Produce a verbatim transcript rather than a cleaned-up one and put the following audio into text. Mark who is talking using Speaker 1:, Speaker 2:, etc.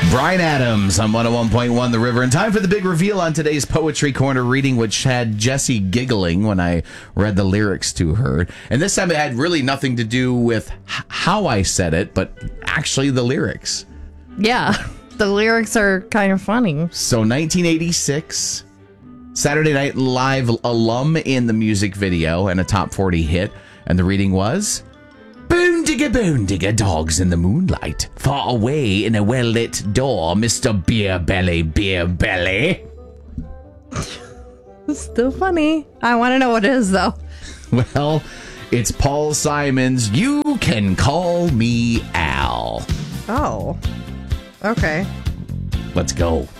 Speaker 1: Bryan Adams on one oh one point one The River. And time for the big reveal on today's Poetry Corner reading, which had Jessie giggling when I read the lyrics to her. And this time it had really nothing to do with h- how I said it, but actually the lyrics.
Speaker 2: Yeah, the lyrics are kind of funny.
Speaker 1: So nineteen eighty-six, Saturday Night Live alum in the music video and a top forty hit. And the reading was... Bone digger, bone digger, dogs in the moonlight. Far away in a well-lit door, Mister Beer Belly, Beer Belly.
Speaker 2: It's still funny. I want to know what it is, though.
Speaker 1: Well, it's Paul Simon's You Can Call Me Al.
Speaker 2: Oh. Okay.
Speaker 1: Let's go.